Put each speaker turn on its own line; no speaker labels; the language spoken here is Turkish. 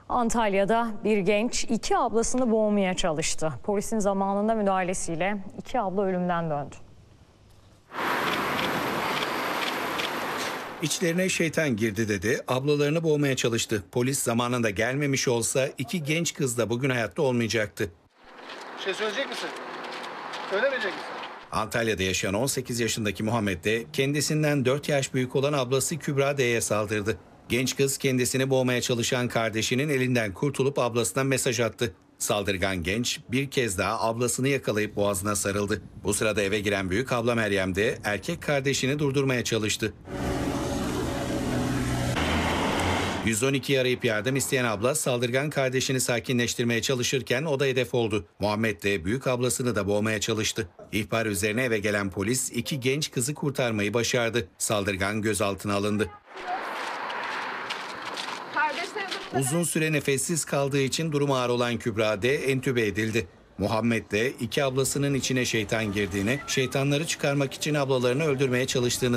Antalya'da bir genç iki ablasını boğmaya çalıştı. Polisin zamanında müdahalesiyle iki abla ölümden döndü.
İçlerine şeytan girdi dedi, ablalarını boğmaya çalıştı. Polis zamanında gelmemiş olsa iki genç kız da bugün hayatta olmayacaktı.
Bir şey söyleyecek misin? Söylemeyecek misin?
Antalya'da yaşayan 18 yaşındaki Muhammed de kendisinden 4 yaş büyük olan ablası Kübra D'ye saldırdı. Genç kız kendisini boğmaya çalışan kardeşinin elinden kurtulup ablasına mesaj attı. Saldırgan genç bir kez daha ablasını yakalayıp boğazına sarıldı. Bu sırada eve giren büyük abla Meryem de erkek kardeşini durdurmaya çalıştı. 112'yi arayıp yardım isteyen abla saldırgan kardeşini sakinleştirmeye çalışırken o da hedef oldu. Muhammed de büyük ablasını da boğmaya çalıştı. İhbar üzerine eve gelen polis iki genç kızı kurtarmayı başardı. Saldırgan gözaltına alındı. Uzun süre nefessiz kaldığı için durumu ağır olan Kübra D entübe edildi. Muhammed de iki ablasının içine şeytan girdiğini, şeytanları çıkarmak için ablalarını öldürmeye çalıştığını